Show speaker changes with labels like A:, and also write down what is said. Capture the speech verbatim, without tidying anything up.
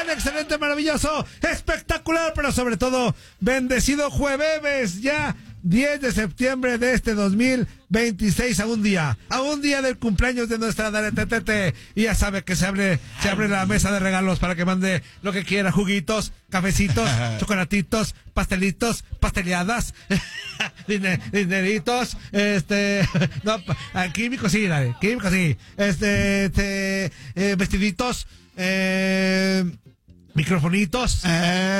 A: un excelente, maravilloso, espectacular, pero sobre todo bendecido jueves, ya diez de septiembre de este dos mil veintiséis, a un día, a un día del cumpleaños de nuestra Daretetete. Y ya sabe que se abre, se abre la mesa de regalos para que mande lo que quiera: juguitos, cafecitos, chocolatitos, pastelitos, pasteleadas, dineritos, este, no, químicos sí, dale, químicos sí, este, este eh, vestiditos, eh, microfonitos. Eh.